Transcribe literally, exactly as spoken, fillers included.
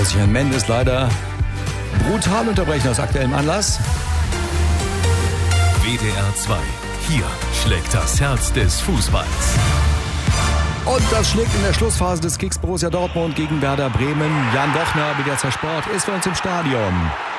muss ich Herrn Mendes leider brutal unterbrechen aus aktuellem Anlass. W D R zwei. Hier schlägt das Herz des Fußballs. Und das schlägt in der Schlussphase des Kicks Borussia Dortmund gegen Werder Bremen. Jan Bochner, B D R zwei Sport, ist für uns im Stadion.